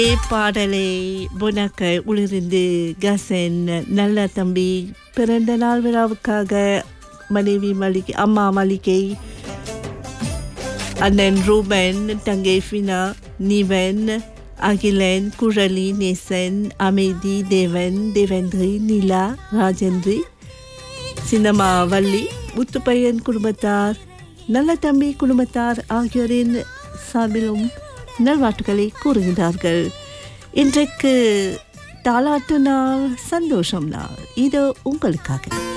பாடலை புனக்கை உளிர்ந்து கசன் நல்ல தம்பி பிறந்த நாள் விழாவுக்காக மனைவி மளிகை அம்மா மளிகை அண்ணன் ரூபன் தங்கை ஃபினா நிவன் அகிலன் குழலி நேசன் அமைதி தேவன் தேவேந்திரி நிலா ராஜேந்திரி சின்னம்மா வள்ளி முத்துப்பையன் குடும்பத்தார் நல்ல தம்பி குடும்பத்தார் ஆகியோரின் சார்பிலும் நல்வாழ்த்துக்களை கூறுகிறார்கள். இன்றைக்கு தாலாட்டு நாள், சந்தோஷம் நாள். இது உங்களுக்காக.